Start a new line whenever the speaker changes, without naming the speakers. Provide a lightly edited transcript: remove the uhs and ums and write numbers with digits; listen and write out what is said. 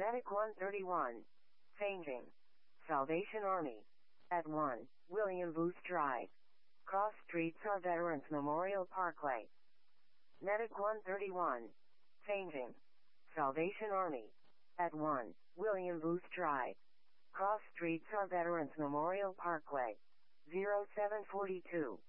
Medic 131. Changing. Salvation Army. At 1, William Booth Drive. Cross Streets are Veterans Memorial Parkway. Medic 131. Changing. Salvation Army. At 1, William Booth Drive. Cross Streets are Veterans Memorial Parkway. 0742.